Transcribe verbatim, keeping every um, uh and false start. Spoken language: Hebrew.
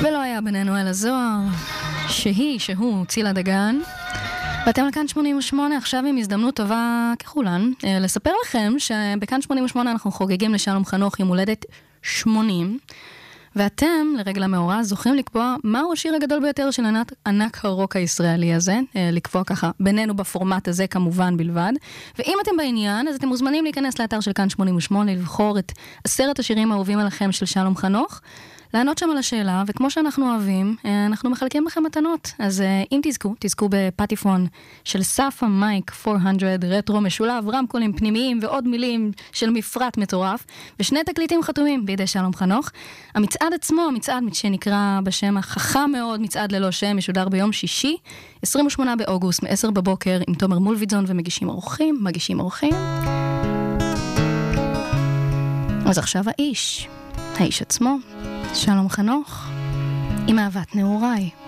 ולא היה בינינו אלא זוהר, שהיא, שהוא, צילה דגן. ואתם לכאן שמונים ושמונה, עכשיו עם הזדמנות טובה ככולן, לספר לכם שבכאן שמונים ושמונה אנחנו חוגגים לשלום חנוך יום הולדת שמונים, ואתם, לרגל המאורע, זוכים לקבוע מהו השיר הגדול ביותר של ענק, ענק הרוק הישראלי הזה, לקבוע ככה בינינו בפורמט הזה כמובן בלבד. ואם אתם בעניין, אז אתם מוזמנים להיכנס לאתר של כאן שמונים ושמונה, לבחור את עשרת השירים האהובים עליכם של שלום חנוך, לענות שם על השאלה, וכמו שאנחנו אוהבים, אנחנו מחלקים לכם מתנות. אז אם תזכו, תזכו בפטיפון של סאפה מייק ארבע מאות רטרו משולב, רמקולים פנימיים ועוד מילים של מפרט מטורף, ושני תקליטים חתומים בידי שלום חנוך. המצעד עצמו, המצעד שנקרא בשם החכם מאוד, מצעד ללא שם, משודר ביום שישי, עשרים ושמונה באוגוסט, מ-עשר בבוקר, עם תומר מולביזון ומגישים אורחים, מגישים אורחים. אז עכשיו האיש, האיש עצמו, שלום חנוך, עם אהבת נעוריי.